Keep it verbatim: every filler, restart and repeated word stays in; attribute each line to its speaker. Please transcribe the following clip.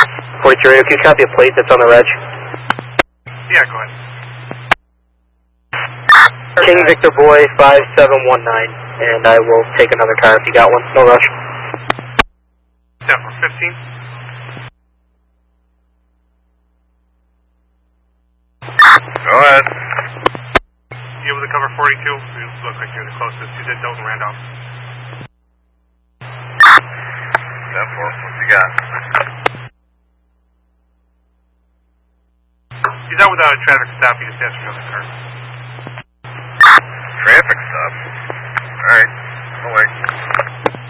Speaker 1: forty-two radio, can you copy a plate that's on the reg?
Speaker 2: Yeah, go ahead.
Speaker 1: King Victor Boy five seven one nine, and I will take another car if you got one. No rush.
Speaker 2: Denver fifteen.
Speaker 3: Go ahead.
Speaker 2: You able to cover forty-two? You look like you're the closest. He's at Dalton Randolph.
Speaker 3: ten four, what you got?
Speaker 2: He's out without a traffic stop. He just asked for another car.
Speaker 3: Traffic stop?